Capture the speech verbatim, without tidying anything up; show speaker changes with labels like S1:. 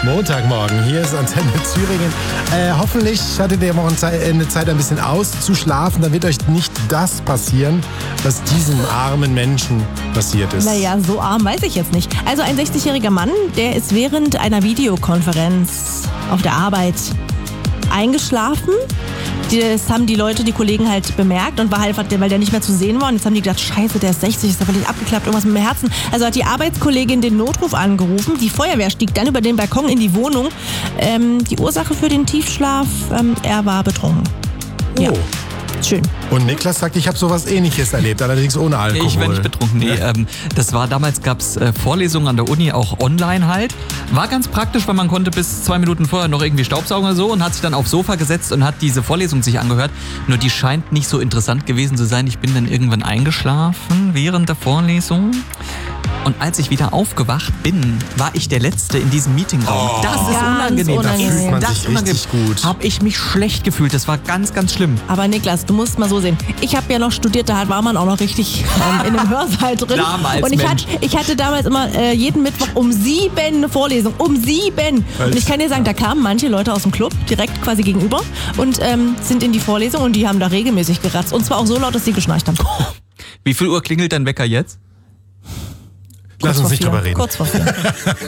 S1: Montagmorgen. Hier ist Antenne Thüringen. Äh, hoffentlich hattet ihr Wochenende Zeit, ein bisschen auszuschlafen. Da wird euch nicht das passieren, was diesem armen Menschen passiert ist.
S2: Naja, so arm weiß ich jetzt nicht. Also ein sechzigjähriger Mann, der ist während einer Videokonferenz auf der Arbeit eingeschlafen. Das haben die Leute, die Kollegen halt bemerkt und war halt, weil der nicht mehr zu sehen war. Und jetzt haben die gedacht, scheiße, der ist sechzig, ist da völlig abgeklappt, irgendwas mit dem Herzen. Also hat die Arbeitskollegin den Notruf angerufen. Die Feuerwehr stieg dann über den Balkon in die Wohnung. Ähm, die Ursache für den Tiefschlaf, ähm, er war betrunken.
S1: Oh.
S2: Ja. Schön.
S1: Und Niklas sagt, ich habe sowas Ähnliches erlebt, allerdings ohne Alkohol.
S3: Ich war nicht betrunken, nee.
S1: Ja.
S3: Ähm, das war damals, gab es äh, Vorlesungen an der Uni, auch online halt. War ganz praktisch, weil man konnte bis zwei Minuten vorher noch irgendwie staubsaugen oder so und hat sich dann aufs Sofa gesetzt und hat diese Vorlesung sich angehört. Nur die scheint nicht so interessant gewesen zu sein. Ich bin dann irgendwann eingeschlafen während der Vorlesung. Und als ich wieder aufgewacht bin, war ich der Letzte in diesem Meetingraum.
S1: Oh.
S3: Das ist
S2: Ganz
S3: unangenehm.
S2: unangenehm.
S3: Da
S1: fühlt man
S3: das
S1: sich
S3: unangenehm.
S1: richtig gut.
S3: Habe ich mich schlecht gefühlt. Das war ganz, ganz schlimm.
S2: Aber Niklas, du musst mal so sehen. Ich habe ja noch studiert, da war man auch noch richtig ähm, in einem Hörsaal drin.
S3: Damals,
S2: und ich,
S3: Mensch.
S2: hatte, ich hatte damals immer äh, jeden Mittwoch um sieben eine Vorlesung. Um sieben. Und ich kann dir sagen, da kamen manche Leute aus dem Club direkt quasi gegenüber und ähm, sind in die Vorlesung und die haben da regelmäßig geratzt. Und zwar auch so laut, dass sie geschnarcht haben.
S3: Wie viel Uhr klingelt dein Wecker jetzt?
S1: Lass uns nicht
S2: Kurz vor
S1: drüber
S2: vier.
S1: reden.
S2: Kurz vor vier.